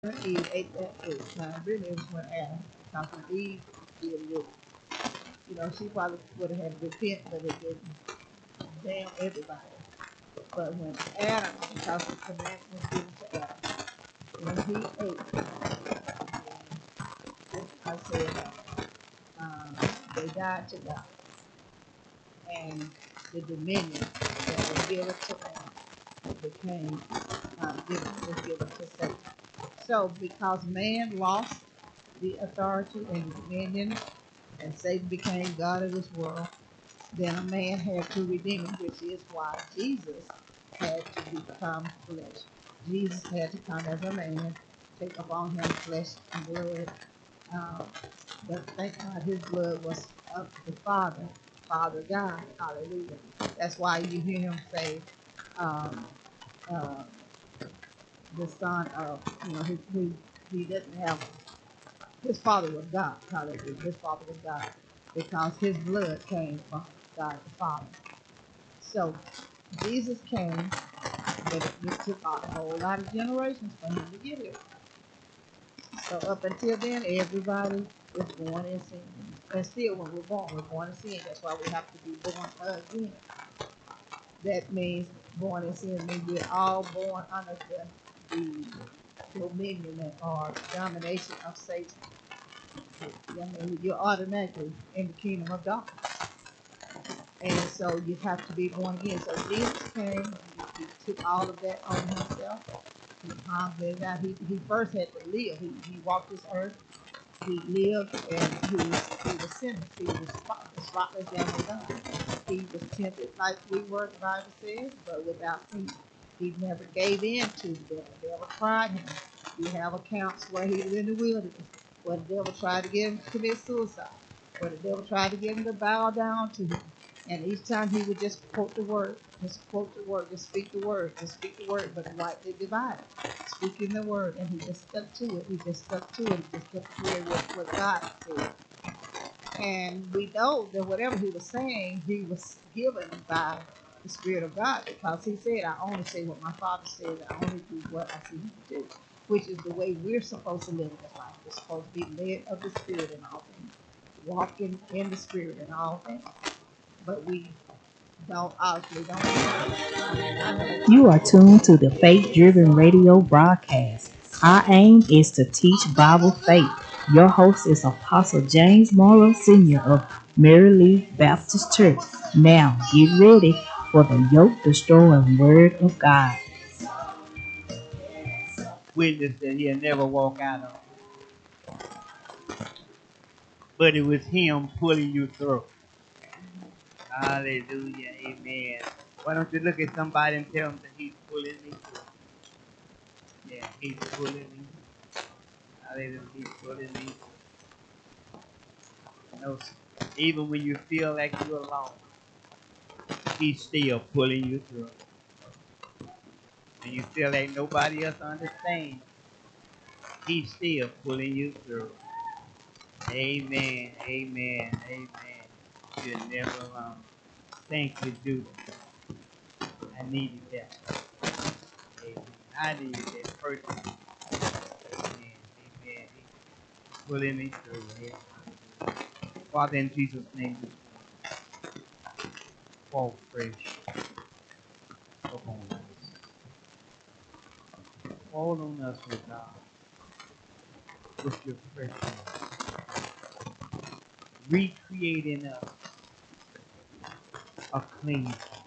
Eve ate that fruit. Now, really, it was when Adam, because when Eve did it, she probably would have had to repent, but it didn't damn everybody. But when Adam, because the commandment was given to Adam, when he ate, I said, they died to God, and the dominion that was given to man became was given to Satan. So, because man lost the authority and the dominion, and Satan became God of this world, then a man had to redeem it, which is why Jesus had to become flesh. Jesus had to come as a man, take upon him flesh and blood. Um, but thank God his blood was of the Father, Father God. Hallelujah. That's why you hear him say, um, uh, the son of, he doesn't have, his father was God. Hallelujah. His father was God because his blood came from God the Father. So Jesus came, but it took a whole lot of generations for him to get here. So up until then, everybody is born in sin. And still, when we're born in sin. That's why we have to be born again. That means born in sin means we're all born under the dominion or domination of Satan. I mean, you're automatically in the kingdom of darkness. And so you have to be born again. So Jesus came, he took all of that on himself. He conquered out. He first had to live. He walked this earth. He lived and he was sinless. He was spotless Lamb of God. He was tempted like we were, the Bible says, but without sin. He never gave in to the devil. The devil tried him. We have accounts where he was in the wilderness, where the devil tried to get him to commit suicide, where the devil tried to get him to bow down to him. And each time he would just quote the word, just quote the word, just speak the word, just speak the word, but rightly divided. Speaking the word, and he just stuck to it. He just stuck to it. He just kept hearing what God said. And we know that whatever he was saying, he was given by the Spirit of God because he said, I only say what my Father says, I only do what I see him do, which is the way we're supposed to live this life. We're supposed to be led of the Spirit in all things, walking in the Spirit in all things. But we don't obviously don't. You are tuned to the Faith Driven Radio broadcast. Our aim is to teach Bible faith. Your host is Apostle James Morrow Sr. of Mary Lee Baptist Church. Now get ready for the yoke destroying word of God. Witness that he'll never walk out of. But it was him pulling you through. Hallelujah. Amen. Why don't you look at somebody and tell them that he's pulling me through? Yeah, he's pulling me. Hallelujah. He's pulling me through. No, even when you feel like you're alone, he's still pulling you through. When you feel like nobody else understands, he's still pulling you through. Amen. Amen. Amen. You're never alone. Thank you, Judah. I needed that. Amen. I needed that person. Amen. Amen. Pulling me through. Amen. Father, in Jesus' name, fall fresh upon us. Fall on us, O God, with your freshness. Recreate in us a clean heart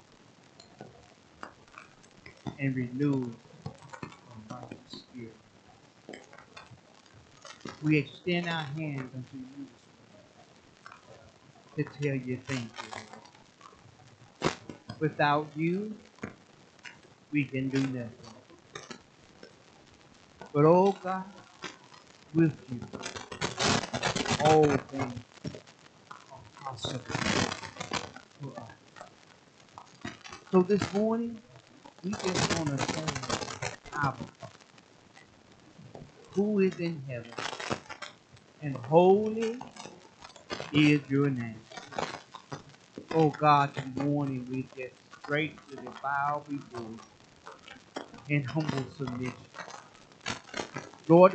and renew a right spirit. We extend our hands unto you to tell you thank you, Lord. Without you, we can do nothing. But, oh God, with you, all things are possible for us. So this morning, we just want to say, Abba, who is in heaven, and holy is your name. Oh God, this morning we just gratefully bow before you in humble submission. Lord,